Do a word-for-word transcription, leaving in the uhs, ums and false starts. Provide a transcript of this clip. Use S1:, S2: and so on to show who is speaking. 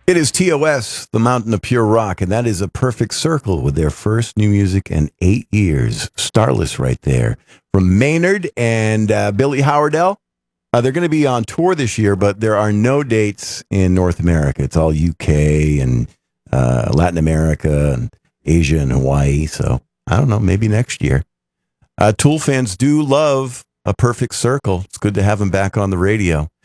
S1: It is T O S, the Mountain of Pure Rock, and that is a perfect circle with their first new music in eight years. Starless right there. From Maynard and uh, Billy Howardell. Uh, they're going to be on tour this year, but there are no dates in North America. It's all U K and uh, Latin America and Asia and Hawaii. So I don't know, maybe next year. Uh, Tool fans do love A Perfect Circle. It's good to have them back on the radio.